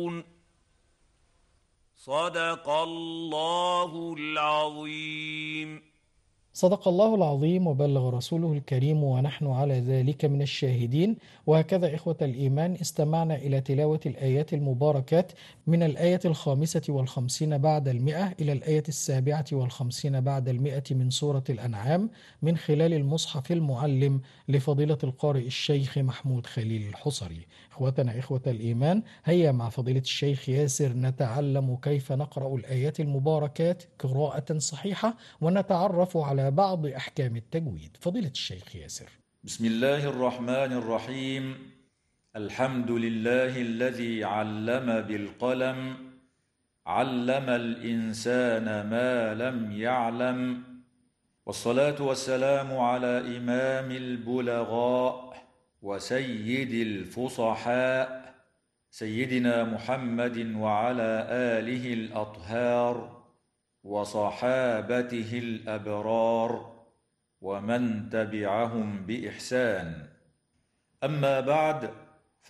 صدق الله العظيم. صدق الله العظيم وبلغ رسوله الكريم ونحن على ذلك من الشاهدين. وهكذا إخوة الإيمان استمعنا إلى تلاوة الآيات المباركات من الآية 55 بعد 100 إلى الآية 57 بعد 100 من سورة الأنعام من خلال المصحف المعلم لفضيلة القارئ الشيخ محمود خليل الحصري. إخوتنا إخوة الإيمان، هيا مع فضيلة الشيخ ياسر نتعلم كيف نقرأ الآيات المباركات قراءة صحيحة ونتعرف على بعض أحكام التجويد. فضيلة الشيخ ياسر. بسم الله الرحمن الرحيم. الحمد لله الذي علم بالقلم، علم الإنسان ما لم يعلم، والصلاة والسلام على إمام البلغاء وسيد الفصحاء سيدنا محمد وعلى آله الأطهار وصحابته الأبرار ومن تبعهم بإحسان. أما بعد،